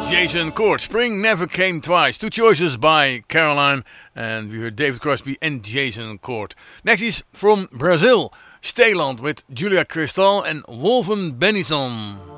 Jason Court, Spring Never Came Twice. Two choices by Caroline, and we heard David Crosby and Jason Court. Next is from Brazil, Stayland with Julia Cristal and Wolfen Bennison.